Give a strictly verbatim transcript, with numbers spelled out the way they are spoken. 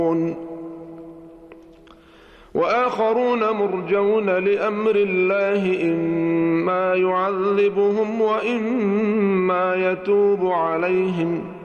وآخرون مرجون لأمر الله إما يعذبهم وإما يتوب عليهم